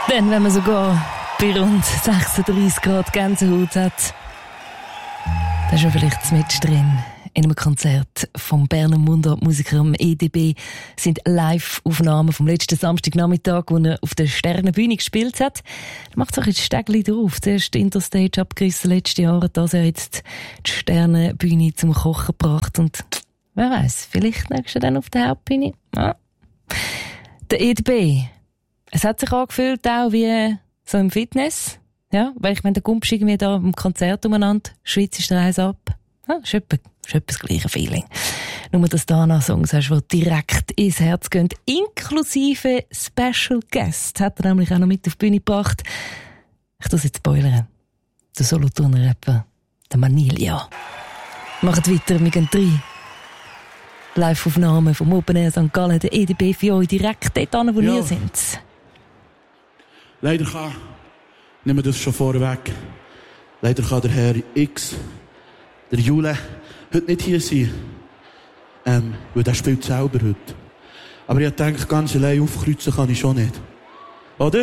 Dann, wenn man sogar bei rund 36 Grad Gänsehaut hat, da ist man vielleicht mit drin. In einem Konzert vom Berner Mundartmusiker EDB sind Live-Aufnahmen vom letzten Samstagnachmittag, wo er auf der Sternenbühne gespielt hat. Er macht so ein Stegli drauf. Zuerst die Interstage abgerissen letztes Jahr, das er jetzt die Sternenbühne zum Kochen gebracht. Und wer weiß, vielleicht nächstes Jahr dann auf der Hauptbühne. Ja. Der EDB. Es hat sich angefühlt auch wie so im Fitness. Ja, weil ich meine, der Gumpst irgendwie da im Konzert umeinander, schwitzt der Eis ab. Ja, ist etwa das gleiche Feeling. Nur, dass da noch Songs hast, die direkt ins Herz gehen. Inklusive Special Guest hat er nämlich auch noch mit auf die Bühne gebracht. Ich tue es jetzt spoilern. Der Solothurner Rapper, der Manilia. Macht weiter, wir gehen 3. Live-Aufnahmen vom Open Air St. Gallen, der EDB für euch direkt dort an, wo wir sind. Leider nehmen wir das schon vorweg. Leider kann der Herr X, der Jule, heute nicht hier sein. Weil der spielt selber heute. Aber ich denke, ganz allein aufkreuzen kann ich schon nicht. Oder?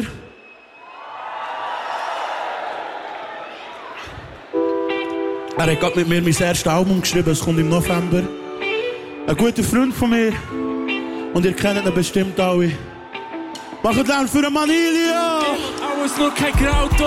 Er hat gerade mit mir mein erstes Album geschrieben, es kommt im November. Ein guter Freund von mir. Und ihr kennt ihn bestimmt alle. Macht Lärm für den Manilia! Alles nur kein Kraut.